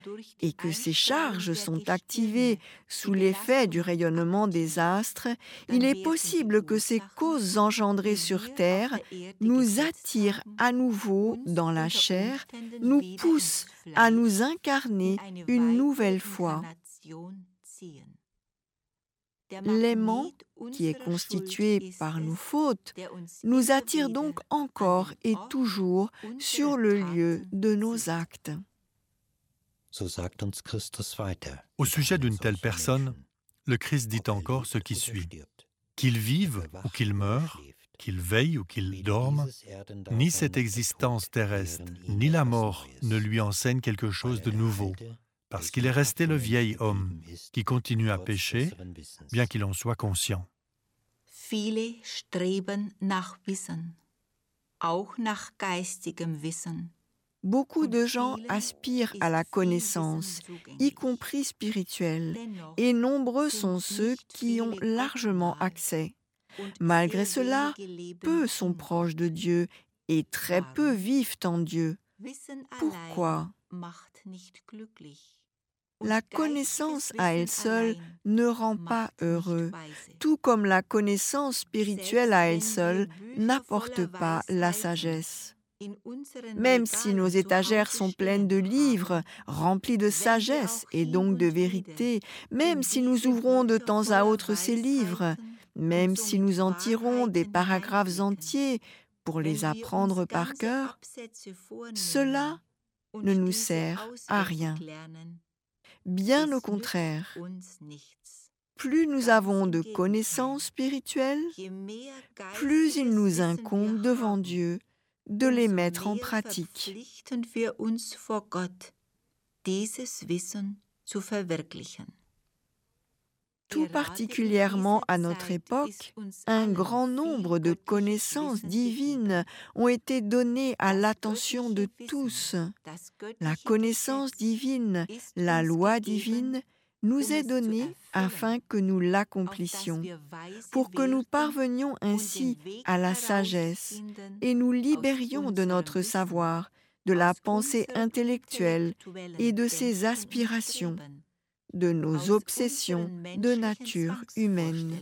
et que ces charges sont activées sous l'effet du rayonnement des astres, il est possible que ces causes engendrées sur Terre nous attirent à nouveau dans la chair, nous poussent à nous incarner une nouvelle fois. L'aimant, qui est constitué par nos fautes, nous attire donc encore et toujours sur le lieu de nos actes. So sagt uns Christus weiter. Au sujet d'une telle personne, le Christ dit encore ce qui suit. Qu'il vive ou qu'il meure, qu'il veille ou qu'il dorme, ni cette existence terrestre, ni la mort ne lui enseignent quelque chose de nouveau, parce qu'il est resté le vieil homme qui continue à pécher, bien qu'il en soit conscient. Viele streben nach Wissen, auch nach geistigem Wissen. Beaucoup de gens aspirent à la connaissance, y compris spirituelle, et nombreux sont ceux qui ont largement accès. Malgré cela, peu sont proches de Dieu et très peu vivent en Dieu. Pourquoi ? La connaissance à elle seule ne rend pas heureux, tout comme la connaissance spirituelle à elle seule n'apporte pas la sagesse. Même si nos étagères sont pleines de livres, remplis de sagesse et donc de vérité, même si nous ouvrons de temps à autre ces livres, même si nous en tirons des paragraphes entiers pour les apprendre par cœur, cela ne nous sert à rien. Bien au contraire, plus nous avons de connaissances spirituelles, plus il nous incombe devant Dieu de les mettre en pratique. Tout particulièrement à notre époque, un grand nombre de connaissances divines ont été données à l'attention de tous. La connaissance divine, la loi divine, nous est donnée afin que nous l'accomplissions, pour que nous parvenions ainsi à la sagesse et nous libérions de notre savoir, de la pensée intellectuelle et de ses aspirations, de nos obsessions de nature humaine.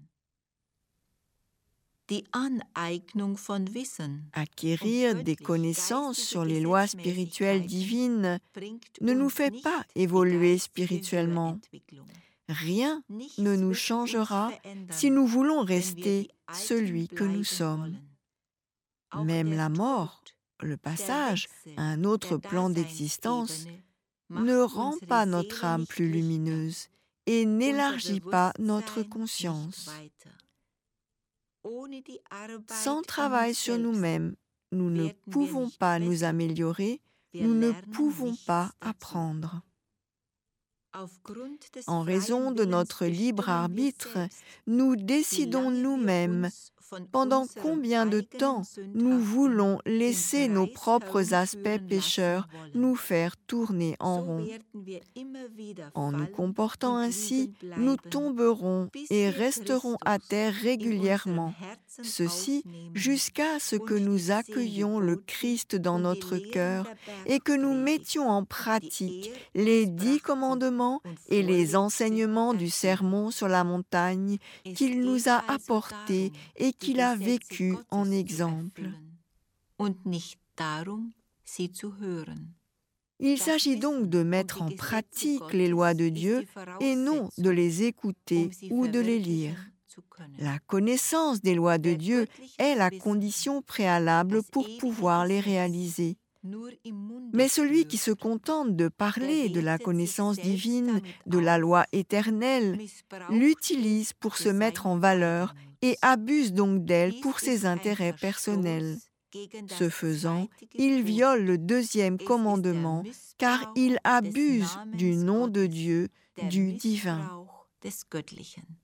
Acquérir des connaissances sur les lois spirituelles divines ne nous fait pas évoluer spirituellement. Rien ne nous changera si nous voulons rester celui que nous sommes. Même la mort, le passage à un autre plan d'existence, ne rend pas notre âme plus lumineuse et n'élargit pas notre conscience. Sans travail sur nous-mêmes, nous ne pouvons pas nous améliorer, nous ne pouvons pas apprendre. En raison de notre libre arbitre, nous décidons nous-mêmes pendant combien de temps nous voulons laisser nos propres aspects pécheurs nous faire tourner en rond. En nous comportant ainsi, nous tomberons et resterons à terre régulièrement, ceci jusqu'à ce que nous accueillions le Christ dans notre cœur et que nous mettions en pratique les 10 commandements et les enseignements du sermon sur la montagne qu'il nous a apportés et qu'il a vécu en exemple. Il s'agit donc de mettre en pratique les lois de Dieu et non de les écouter ou de les lire. La connaissance des lois de Dieu est la condition préalable pour pouvoir les réaliser. Mais celui qui se contente de parler de la connaissance divine, de la loi éternelle, l'utilise pour se mettre en valeur et abuse donc d'elle pour ses intérêts personnels. Ce faisant, il viole le 2e commandement, car il abuse du nom de Dieu, du divin.